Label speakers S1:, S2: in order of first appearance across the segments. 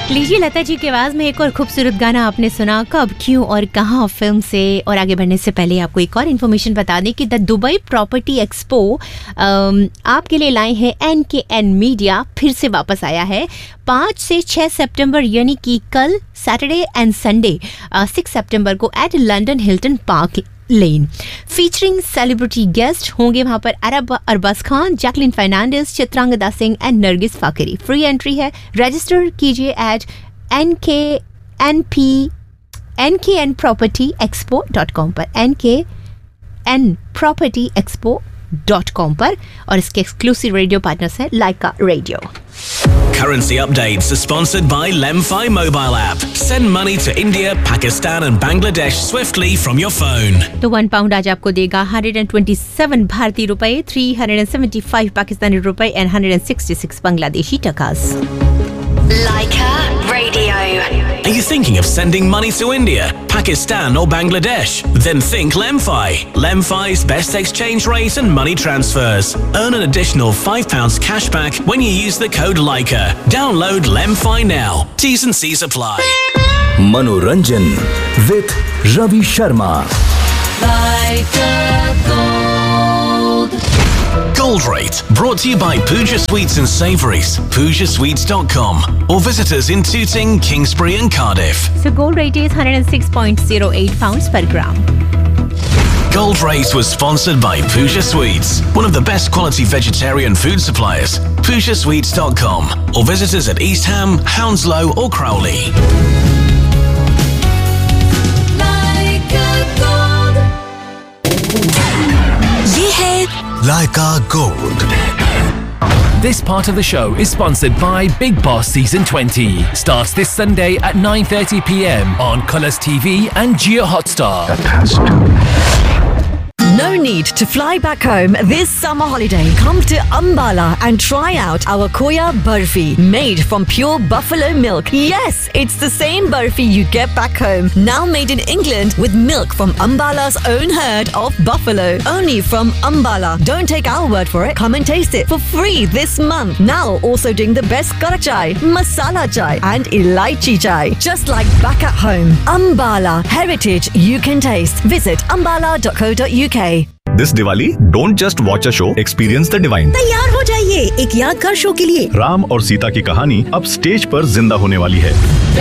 S1: लीजिए लता जी की आवाज में एक और खूबसूरत गाना आपने सुना कब क्यों और कहां फिल्म से। और आगे बढ़ने से पहले आपको एक और इन्फॉर्मेशन बता दें कि द दुबई प्रॉपर्टी एक्सपो आपके लिए लाए हैं NKN मीडिया, फिर से वापस आया है 5 से 6 सितंबर यानी कि कल सैटरडे एंड संडे 6 सितंबर को एट लंदन हिल्टन पार्क लेन। फीचरिंग सेलिब्रिटी गेस्ट होंगे वहां पर Arbaaz Khan, Jacqueline Fernandes, Chitrangada Singh and Nargis Fakhri. Free entry है। रजिस्टर कीजिए एट nknpropertyexpo.com पर nknpropertyexpo.com पर। और इसके एक्सक्लूसिव रेडियो पार्टनर्स है लाइका radio.
S2: Currency updates are sponsored by Lemfi mobile app. Send money to India, Pakistan and Bangladesh swiftly from your phone.
S1: तो 1 pound आज आपको देगा 127 भारतीय रुपए, 375 पाकिस्तानी रुपए and 166 Bangladeshi टकास।
S3: Laika Radio.
S2: Are you thinking of sending money to India, Pakistan or Bangladesh? Then think Lemfi. Lemfi's best exchange rate and money transfers. Earn an additional £5 cashback when you use the code LAIKA. Download Lemfi now. T's and C's apply.
S4: Manoranjan with Ravi Sharma.
S2: Gold Rate, brought to you by Pooja Sweets and Savouries, PoojaSweets.com, or visit us in Tooting, Kingsbury and Cardiff.
S1: So gold rate is 106.08 pounds per gram.
S2: Gold Rate was sponsored by Pooja Sweets, one of the best quality vegetarian food suppliers. PoojaSweets.com, or visit us at East Ham, Hounslow or Crowley.
S3: ये है
S4: Laika Gold.
S5: This part of the show is sponsored by Big Boss Season 20. Starts this Sunday at 9:30 p.m. on Colours TV and Jio Hotstar.
S6: No need to fly back home this summer holiday. Come to Ambala and try out our Khoya Barfi, made from pure buffalo milk. Yes, it's the same barfi you get back home, now made in England with milk from Ambala's own herd of buffalo. Only from Ambala. Don't take our word for it. Come and taste it for free this month. Now also doing the best kara chai, masala chai and elaichi chai. Just like back at home. Ambala, heritage you can taste. Visit ambala.co.uk.
S7: This Diwali, don't just watch a show, experience the divine.
S8: तैयार हो जाइए एक यादगार show के लिए।
S7: राम और सीता की कहानी अब स्टेज पर जिंदा होने वाली है।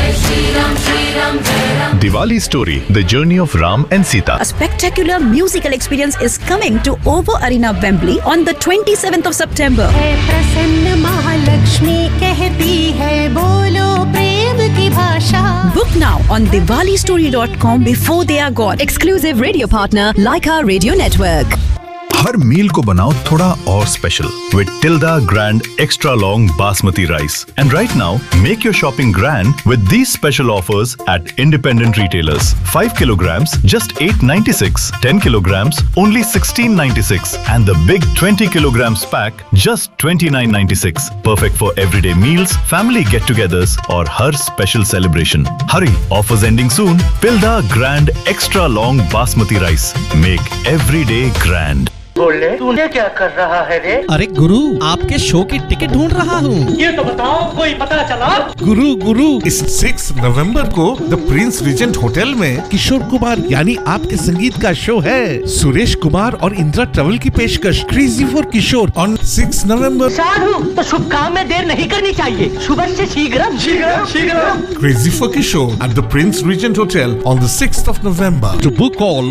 S7: Diwali story, the journey of Ram and Sita.
S8: A spectacular musical experience is coming to OVO Arena, Wembley on the 27th of September.
S9: प्रसन्न महालक्ष्मी कहती है बोलो प्रेम की भाषा।
S8: Book now on diwalistory.com before they are gone.
S6: Exclusive radio partner Laika Radio Network.
S7: हर मील को बनाओ थोड़ा और special with Tilda Grand Extra Long Basmati Rice. And right now, make your shopping grand with these special offers at independent retailers. 5 kilograms, just $8.96. 10 kilograms, only $16.96. And the big 20 kilograms pack, just $29.96. Perfect for everyday meals, family get-togethers, or her special celebration. Hurry, offers ending soon. Tilda Grand Extra Long Basmati Rice. Make every day grand.
S10: बोले तूने क्या कर रहा है रे?
S11: अरे गुरु, आपके show की टिकट ढूंढ रहा हूँ।
S10: ये तो बताओ, कोई पता चला?
S12: गुरु, इस 6 नवंबर को द प्रिंस रीजेंट होटल में किशोर कुमार यानी आपके संगीत का शो है। सुरेश कुमार और इंदिरा ट्रेवल की पेशकश क्रेजी फॉर किशोर ऑन 6 नवंबर।
S10: साधु, तो शुभ काम में देर नहीं करनी चाहिए। शुभ से शीघ्रम।
S12: Crazy for Kishore at the Prince Regent Hotel on the 6th of November. To book, call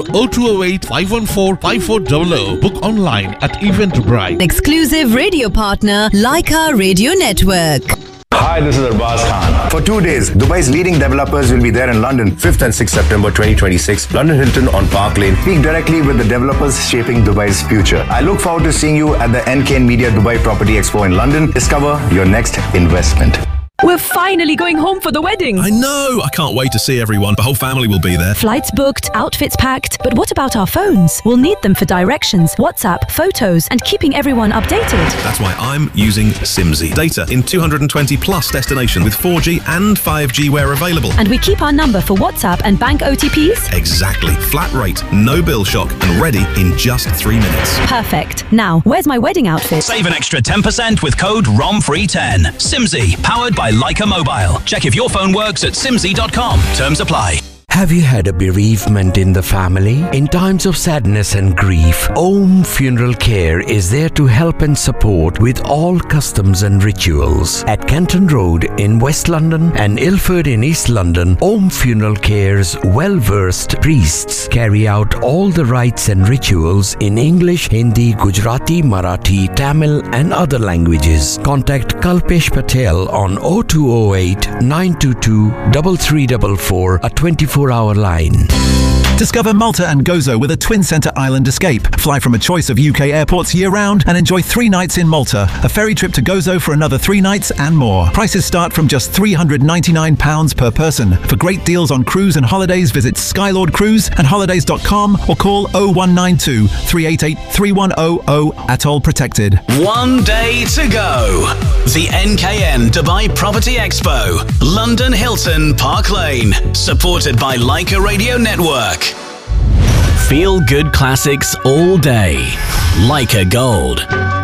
S12: 0208-514-5400. Book online at Eventbrite.
S6: Exclusive radio partner Laika Radio Network.
S13: Hi, this is Arbaz Khan. For 2 days, Dubai's leading developers will be there in London, 5th and 6th September 2026, London Hilton on Park Lane. Speak directly with the developers shaping Dubai's future. I look forward to seeing you at the NKN Media Dubai Property Expo in London. Discover your next investment.
S6: We're finally going home for the wedding.
S14: I know! I can't wait to see everyone. The whole family will be there.
S6: Flights booked, outfits packed. But what about our phones? We'll need them for directions, WhatsApp, photos, and keeping everyone updated.
S14: That's why I'm using Simsy. Data in 220 plus destinations with 4G and 5G where available.
S6: And we keep our number for WhatsApp and bank OTPs?
S14: Exactly. Flat rate, no bill shock, and ready in just 3 minutes.
S6: Perfect. Now, where's my wedding outfit?
S2: Save an extra 10% with code ROMFREE10. Simsy, powered by
S15: by Leica Mobile. Check if your phone works at simsy.com. Terms apply.
S16: Have you had a bereavement in the family? In times of sadness and grief, Om Funeral Care is there to help and support with all customs and rituals. At Canton Road in West London and Ilford in East London, Om Funeral Care's well-versed priests carry out all the rites and rituals in English, Hindi, Gujarati, Marathi, Tamil and other languages. Contact Kalpesh Patel on 0208 922 3344, a 24-hour line.
S17: Discover Malta and Gozo with a twin centre island escape. Fly from a choice of UK airports year-round and enjoy 3 nights in Malta. A ferry trip to Gozo for another 3 nights and more. Prices start from just £399 per person. For great deals on cruise and holidays, visit Skylord Cruise and holidays.com or call 0192 388 3100. Atoll protected.
S2: 1 day to go. The NKN Dubai Property Expo, London Hilton Park Lane. Supported by Leica Radio Network. Feel good classics all day. Leica Gold.